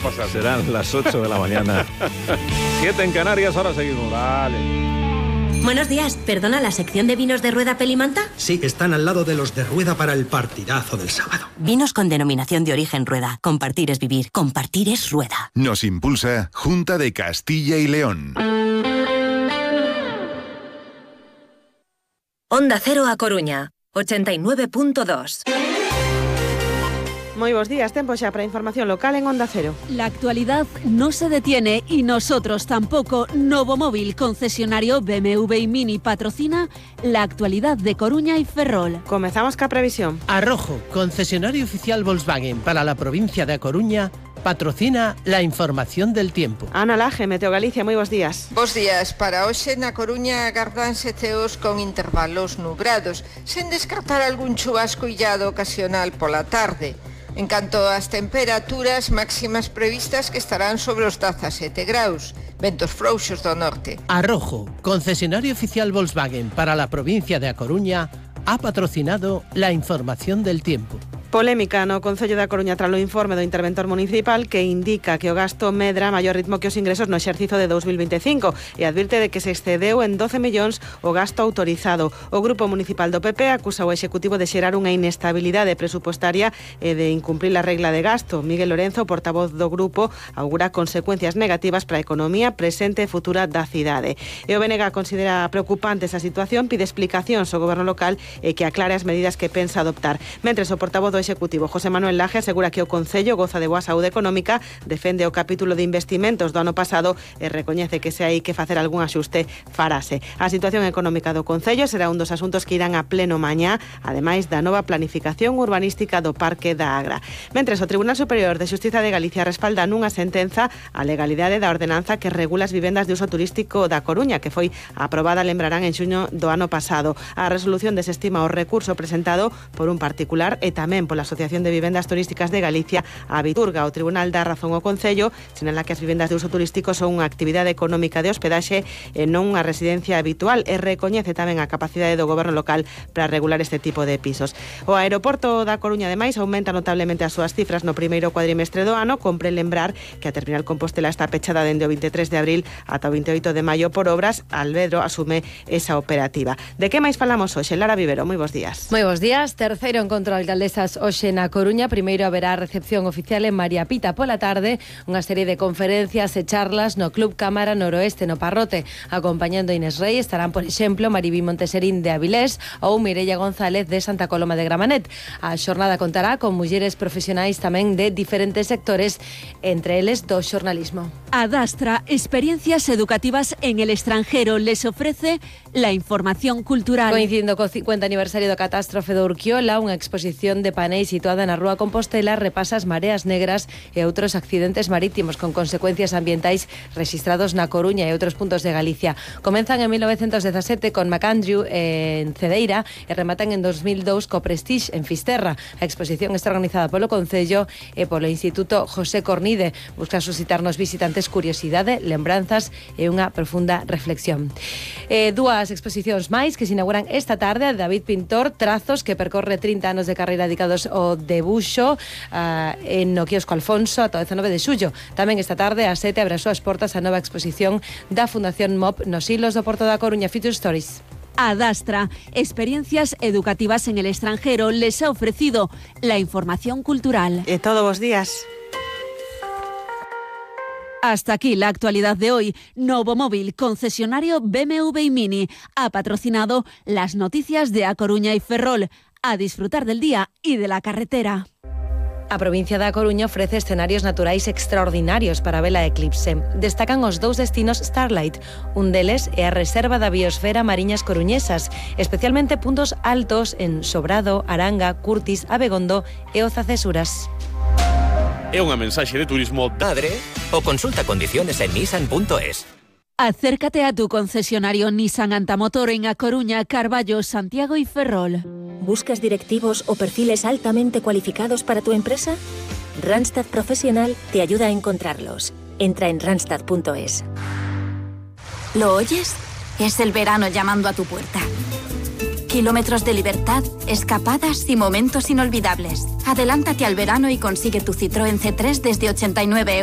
cosas. Serán las 8 de la mañana. 7 en Canarias, ahora seguimos. Vale. Buenos días, ¿perdona, la sección de vinos de Rueda Pelimanta? Sí, están al lado de los de Rueda para el partidazo del sábado. Vinos con denominación de origen Rueda. Compartir es vivir, compartir es Rueda. Nos impulsa Junta de Castilla y León. Onda Cero a Coruña, 89.2. Moi bos días, tempo xa para información local en Onda Cero. La actualidad no se detiene y nosotros tampoco. Novomóvil, concesionario BMW y Mini, patrocina la actualidad de Coruña y Ferrol. Comezamos ca previsión. Arrojo, concesionario oficial Volkswagen para la provincia de A Coruña, patrocina la información del tiempo. Ana Laje, Meteo Galicia, moi bos días. Bos días. Para hoxe na Coruña agardanse ceos con intervalos nubrados, sen descartar algún chubasco illado ocasional pola tarde. En canto ás temperaturas máximas previstas que estarán sobre os 17 graus, ventos frouxos do norte. Arrojo, concesionario oficial Volkswagen para la provincia de A Coruña, ha patrocinado la información del tiempo. Polémica no Concello da Coruña tras o informe do interventor municipal que indica que o gasto medra a maior ritmo que os ingresos no exercizo de 2025 e advirte de que se excedeu en 12 millóns o gasto autorizado. O Grupo Municipal do PP acusa o Executivo de xerar unha inestabilidade presupuestaria e de incumprir a regla de gasto. Miguel Lorenzo, portavoz do grupo, augura consecuencias negativas para a economía presente e futura da cidade. E o BNG considera preocupante esa situación, pide explicacións ao goberno local e que aclare as medidas que pensa adoptar. Mentres o portavoz do Executivo, José Manuel Laje, asegura que o Concello goza de boa saúde económica, defende o capítulo de investimentos do ano pasado e recoñece que se hai que facer algún axuste farase. A situación económica do Concello será un dos asuntos que irán a pleno mañá, ademais da nova planificación urbanística do Parque da Agra. Mentres, o Tribunal Superior de Xustiza de Galicia respalda nunha sentenza a legalidade da ordenanza que regula as vivendas de uso turístico da Coruña, que foi aprobada, lembrarán, en xuño do ano pasado. A resolución desestima o recurso presentado por un particular e tamén pola Asociación de Vivendas Turísticas de Galicia, a Viturga. O Tribunal dá razón ao Concello, sinala que as vivendas de uso turístico son unha actividade económica de hospedaxe e non unha residencia habitual, e recoñece tamén a capacidade do goberno local para regular este tipo de pisos. O aeroporto da Coruña, ademais, aumenta notablemente as súas cifras no primeiro cuadrimestre do ano. Compre lembrar que a terminal Compostela está pechada dende o 23 de abril ata o 28 de maio por obras. Alvedro asume esa operativa. De que máis falamos hoxe? Lara Vivero, moi bos días. Moi bos días. Terceiro encontro de alcaldesas hoxe na Coruña. Primeiro haberá recepción oficial en María Pita pola tarde, unha serie de conferencias e charlas no Club Cámara Noroeste no Parrote. Acompañando Inés Rey estarán, por exemplo, Maribí Monteserín de Avilés ou Mireia González de Santa Coloma de Gramanet. A xornada contará con mulleres profesionais tamén de diferentes sectores, entre eles do xornalismo. Adastra, experiencias educativas en el extranjero, les ofrece la información cultural. Coincidindo co 50 aniversario da catástrofe do Urquiola, unha exposición de panéis situada na Rúa Compostela repasa as mareas negras e outros accidentes marítimos con consecuencias ambientais registrados na Coruña e outros puntos de Galicia. Comenzan en 1917 con MacAndrew en Cedeira e rematan en 2002 co Prestige en Fisterra. A exposición está organizada polo Concello e polo Instituto José Cornide. Busca suscitar nos visitantes curiosidade, lembranzas e unha profunda reflexión. Dúas exposicións máis que se inauguran esta tarde. David Pintor, Trazos, que percorre 30 anos de carreira dedicados ao debuxo en no quiosco Alfonso ata o 19 de xullo. Tamén esta tarde ás 7 abre as súas portas a nova exposición da Fundación MOP nos Hilos do Porto da Coruña, Future Stories. Adastra, experiencias educativas en el extranjero, les ha ofrecido la información cultural. Todos los días. Hasta aquí la actualidad de hoy. Novomóvil, concesionario BMW y Mini, ha patrocinado las noticias de A Coruña y Ferrol. A disfrutar del día y de la carretera. A provincia da Coruña ofrece escenarios naturais extraordinarios para ver a eclipse. Destacan os dous destinos Starlight. Un deles é a Reserva da Biosfera Mariñas Coruñesas, especialmente puntos altos en Sobrado, Aranga, Curtis, Abegondo e Ozacesuras. É unha mensaxe de turismo Padre o consulta condiciones en nissan.es. Acércate a tu concesionario Nissan Antamotor en A Coruña, Carballo, Santiago y Ferrol. ¿Buscas directivos o perfiles altamente cualificados para tu empresa? Randstad Profesional te ayuda a encontrarlos. Entra en randstad.es. ¿Lo oyes? Es el verano llamando a tu puerta. Kilómetros de libertad, escapadas y momentos inolvidables. Adelántate al verano y consigue tu Citroën C3 desde 89 €.